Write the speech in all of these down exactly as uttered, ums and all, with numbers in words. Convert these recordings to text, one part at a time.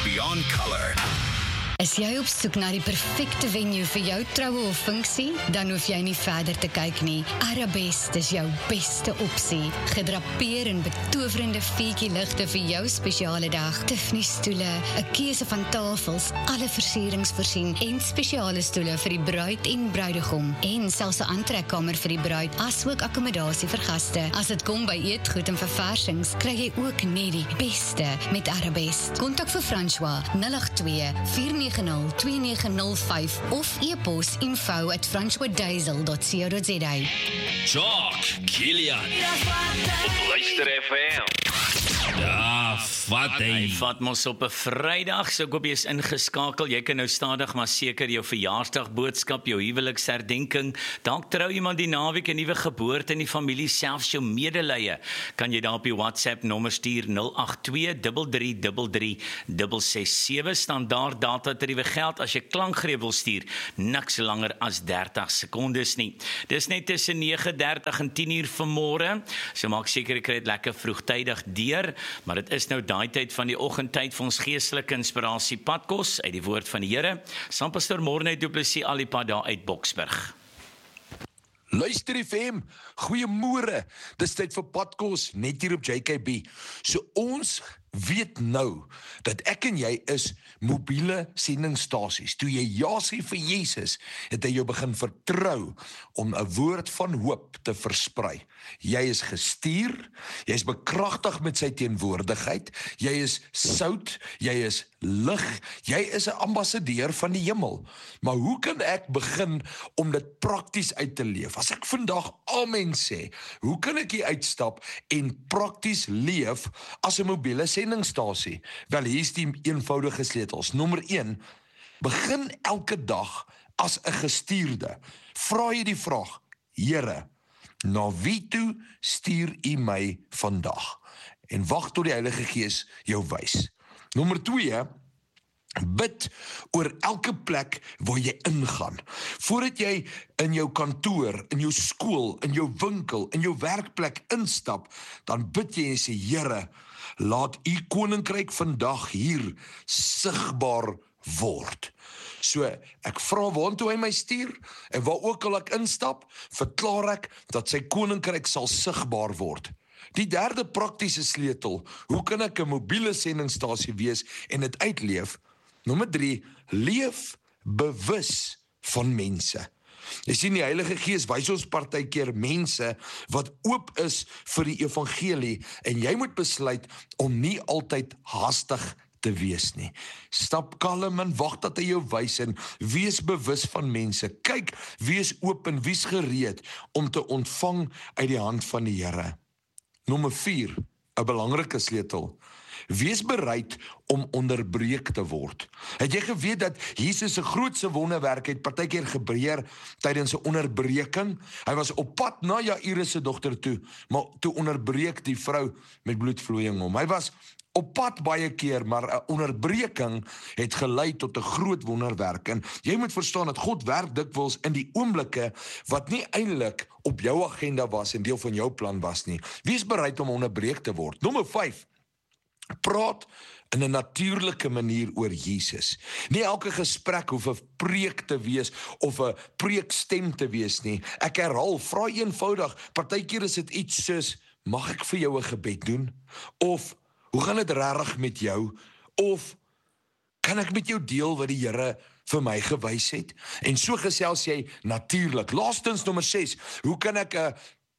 Beyond Colour. Is jy op soek na die perfekte venue vir jou troue of funksie? Dan hoef jy nie verder te kyk nie. Arabest is jou beste opsie. Gedrapeer in betowerende veetjie ligte vir jou spesiale dag. Tiffany stoele, 'n keuse van tafels, alle versierings voorsien en spesiale stoele vir die bruid en bruidegom. En selfs 'n aantrekkamer vir die bruid, asook akkommodasie vir gaste. As dit kom by eetgoed en verversings, kry jy ook net die beste met Arabest. Kontak vir François nul agt twee vier nege nul twee nege nul vyf of e-pos info at francois diesel dot co dot za. Jock, Kilian. Luister F M. Ja, wat Hy hy. vat ons op 'n Vrydag, so ek hoop jy is ingeskakel. Jy kan nou stadig maar seker jou verjaarsdagboodskap, jou huweliksherdenking, dalk trou iemand die naweek, 'n nuwe geboorte in die familie, selfs jou medelee. Kan jy daar op die WhatsApp nommer stuur nul agt twee drie drie drie drie ses ses sewe, standaard datatariewe geld as jy klankgreep wil stuur, niks langer as dertig sekondes nie. Dis net tussen nege dertig en tien uur vanmôre, so maak seker ek kry dit lekker vroegtydig deur, maar dit is nou daai tyd van die oggendtyd vir ons geestelike inspirasie padkos uit die woord van die Here. Saam Pastor Morne Du Plessis Alipad daar uit Boksburg. Luister F M, goeiemôre. Dis tyd vir padkos net hier op J K B. So ons weet nou dat ek en jy is mobiele sendingstasies. Toe jy ja sê vir Jesus, het hy jou begin vertrou om 'n woord van hoop te versprei. Jy is gestuur, jy is bekragtig met sy teenwoordigheid, jy is sout, jy is lig, jy is 'n ambassadeur van die hemel. Maar hoe kan ek begin om dit prakties uit te leef? As ek vandag amen sê, hoe kan ek hier uitstap en prakties leef as 'n mobiele sendingstasie? Wel, hier is die eenvoudige sleutels. Nommer een, begin elke dag as 'n gestuurde. Vra jy die vraag, Here, na wie toe stuur U my vandag? En wag tot die Heilige Gees jou wys. Nommer twee, bid oor elke plek waar jy ingaan. Voordat jy in jou kantoor, in jou skool, in jou winkel, in jou werkplek instap, dan bid jy en sê, Here, laat U koninkryk vandag hier sigbaar word. So, ek vra waantoe hy my stuur, en waar ook al ek instap, verklaar ek dat sy koninkryk sal sigbaar word. Die derde praktiese sleutel, hoe kan ek 'n mobiele sendingstasie wees en dit uitleef? Nommer drie, leef bewus van mense. Jy sien, die Heilige Gees wys ons partykeer mense wat oop is vir die evangelie, en jy moet besluit om nie altyd haastig te wees nie. Stap kalm en wag dat hy jou wys en wees bewus van mense. Kyk, wees oop en wees gereed om te ontvang uit die hand van die Here. Nommer vier, 'n belangrike sleutel. Wees bereid om onderbreek te word. Het jy geweet dat Jesus se grootste wonderwerk het partykeer gebeur tydens 'n onderbreking? Hy was op pad na Jairus se dogter toe, maar toe onderbreek die vrou met bloedvloeiing hom. Hy was op pad baie keer, maar 'n onderbreking het gelei tot 'n groot wonderwerk. En jy moet verstaan dat God werk dikwels in die oomblikke wat nie eintlik op jou agenda was en deel van jou plan was nie. Wees bereid om onderbreek te word. Nommer vyf. Praat in 'n natuurlike manier oor Jesus. Nie elke gesprek hoef 'n preek te wees of 'n preekstem te wees nie. Ek herhaal, vra eenvoudig. Partykeer is dit iets soos, mag ek vir jou 'n gebed doen? Of, hoe gaan dit regtig met jou? Of, kan ek met jou deel wat die Here vir my gewys het? En so gesels jy natuurlik. Laastens, nommer ses, hoe kan ek 'n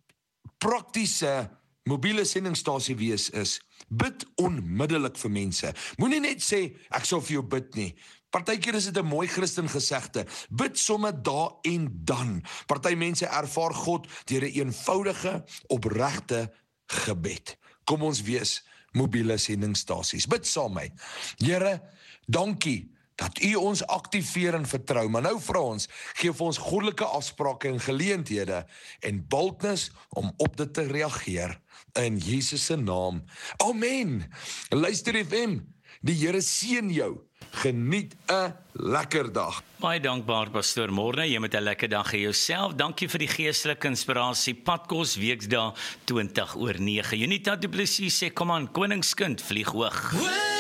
praktiese mobiele sendingstasie wees is, bid onmiddellik vir mense. Moenie net sê, ek sal vir jou bid nie. Partykeer is dit 'n mooi Christen gesegde, bid sommer daar en dan. Party mense ervaar God deur 'n eenvoudige, opregte gebed. Kom ons wees mobiele sendingstasies. Bid saam met my. Here, dankie dat U ons aktiveer en vertrou, maar nou vra ons, gee vir ons goddelike afsprake en geleenthede en boldness om op dit te reageer in Jesus se naam. Amen. Luister F M, die Here seën jou. Geniet 'n lekker dag. Baie dankbaar Pastor Morne, jy met 'n lekker dag hê jouself. Dankie vir die geestelike inspirasie. Padkos Weksdae twintig oor nege. Unita Du Plessis sê kom aan, koningskind vlieg hoog.